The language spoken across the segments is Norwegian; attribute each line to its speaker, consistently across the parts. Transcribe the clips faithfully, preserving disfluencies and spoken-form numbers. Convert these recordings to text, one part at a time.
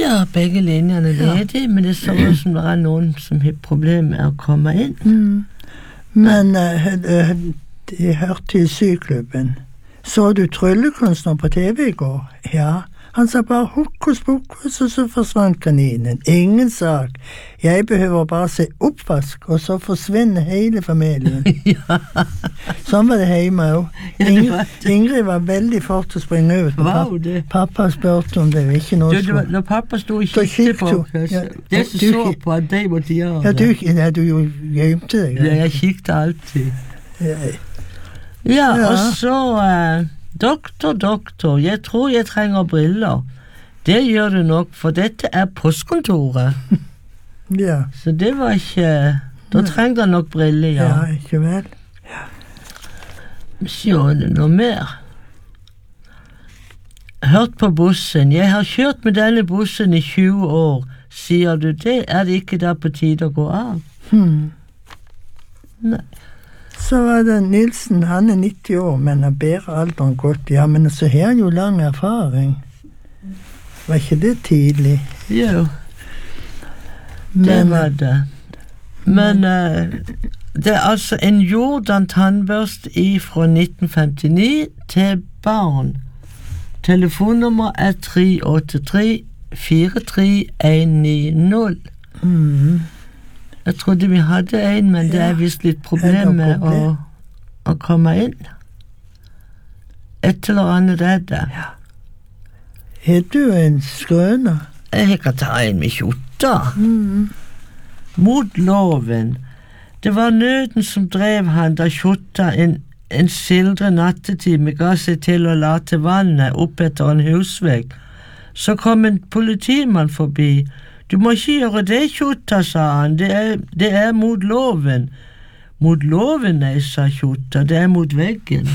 Speaker 1: Ja, begge linjene ledig, men det ser ut som det er noen som har problemer med å komme inn.
Speaker 2: Mm. Men uh, uh, jeg hørte i syklubben. Så du tryllekunstner på T V i går? Ja. Han sa bare hokus pokus, og så forsvant kaninen. Ingen sak. Jeg behøver bare se oppvask, og så forsvinner hele familien.
Speaker 1: Ja.
Speaker 2: Sånn var det hjemme også.
Speaker 1: Ja,
Speaker 2: Ingrid,
Speaker 1: var
Speaker 2: Ingrid var veldig fort å springe ut.
Speaker 1: Wow, det.
Speaker 2: Pappa spurte om det var ikke noe
Speaker 1: så. Når pappa stod og kikket på oss, ja, det som så på at de måtte gjøre
Speaker 2: ja,
Speaker 1: det.
Speaker 2: Du, ja, du jo gjemte deg.
Speaker 1: Ja, jeg kikket alltid.
Speaker 2: Ja,
Speaker 1: ja og så... Uh, Doktor, doktor, jeg tror jeg trenger briller. Det gjør du nok, for dette er postkontoret.
Speaker 2: Ja.
Speaker 1: Så det var ikke... Da trengte han nok briller, ja.
Speaker 2: Ja, ikke vel. Ja.
Speaker 1: Så det noe mer. Hørt på bussen. Jeg har kjørt med denne bussen i tjue år. Sier du det? Er det ikke da på tide å gå av?
Speaker 2: Hmm.
Speaker 1: Nei.
Speaker 2: Så var det Nilsen, han er nitti år, men har bedre alderen godt. Ja, men så har han jo lang erfaring. Var ikke det tidlig?
Speaker 1: Jo,
Speaker 2: men,
Speaker 1: det var det. Men uh, det er altså en Jordan tannbørst fra nitten femtini til barn. Telefonnummer er tre åtte tre fire tre en ni null.
Speaker 2: Mm.
Speaker 1: Jeg trodde vi hadde en, men det er visst litt problem med å, å komme inn. Et eller annet er det. Ja.
Speaker 2: Er du en skrøner?
Speaker 1: Jeg kan ta en med kjorta.
Speaker 2: Mm.
Speaker 1: Mot loven. Det var nøden som drev han da kjorta en, en sildre nattetime ga seg til å late vannet opp etter en husvegg. Så kom en politimann forbi. Du må ikke gjøre det, Kjota, sa han. Det er, det er mot loven. Mot loven, nei, sa Kjota. Det er mot veggen.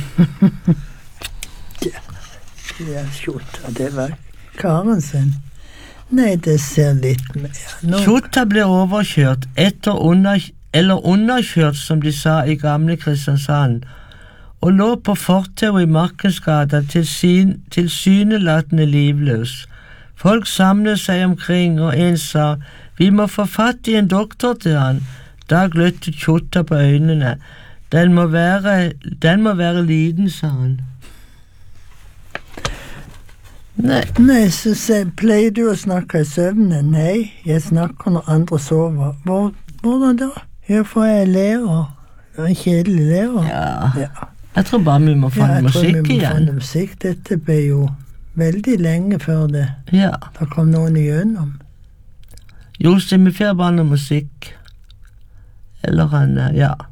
Speaker 2: Ja, ja, Kjota, det var karen sin. Nei, det ser litt mer. Nå...
Speaker 1: Kjota ble overkjørt, etter under, eller underkjørt, som de sa i gamle Kristiansand, og lå på fortau i Markensgata til, sin, til synelatende livløs. Folk samlet seg omkring, og en sa, vi må få fatt i en doktor til han. Da gløttet Kjota på øynene. Den må være, den må være liten, sa han. Nei.
Speaker 2: Nei, så se, pleier du å snakke i søvne? Nei, jeg snakker når andre sover. Hvor, hvordan da? Jeg får jeg lærer. Det er en kjedelig lærer.
Speaker 1: Ja.
Speaker 2: Ja.
Speaker 1: Jeg tror bare vi må få
Speaker 2: ja,
Speaker 1: musikk igjen.
Speaker 2: Ja, jeg tror vi må få musikk. Dette ble jo veldig lenge før det.
Speaker 1: Ja.
Speaker 2: Da kom noen igjennom.
Speaker 1: Jo, så vi får bare noe musikk. Eller han, ja.